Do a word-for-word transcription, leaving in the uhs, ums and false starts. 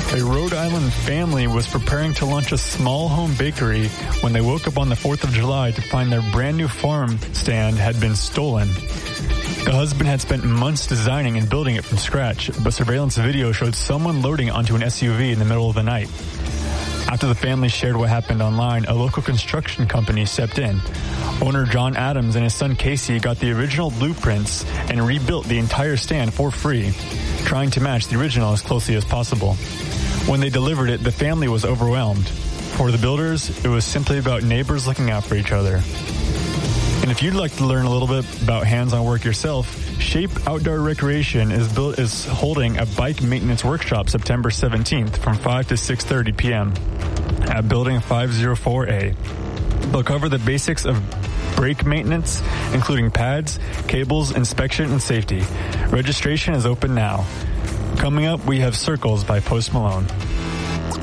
A Rhode Island family was preparing to launch a small home bakery when they woke up on the fourth of July to find their brand new farm stand had been stolen. The husband had spent months designing and building it from scratch, but surveillance video showed someone loading it onto an S U V in the middle of the night. After the family shared what happened online, a local construction company stepped in. Owner John Adams and his son Casey got the original blueprints and rebuilt the entire stand for free, trying to match the original as closely as possible. When they delivered it, the family was overwhelmed. For the builders, it was simply about neighbors looking out for each other. And if you'd like to learn a little bit about hands-on work yourself, Shape Outdoor Recreation is built, is holding a bike maintenance workshop September seventeenth from five to six thirty p.m. at Building five oh four A. They'll cover the basics of brake maintenance, including pads, cables, inspection, and safety. Registration is open now. Coming up, we have Circles by Post Malone.